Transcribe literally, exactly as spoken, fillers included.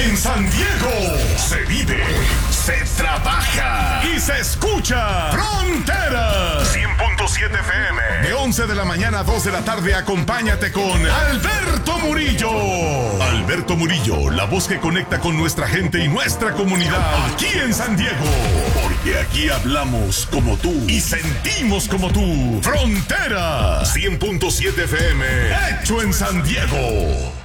En San Diego se vive, se trabaja y se escucha Fronteras. cien punto siete F M. De once de la mañana a dos de la tarde, acompáñate con Alberto Murillo. Alberto Murillo, la voz que conecta con nuestra gente y nuestra comunidad aquí en San Diego. Porque aquí hablamos como tú y sentimos como tú. Fronteras. cien punto siete F M. Hecho en San Diego.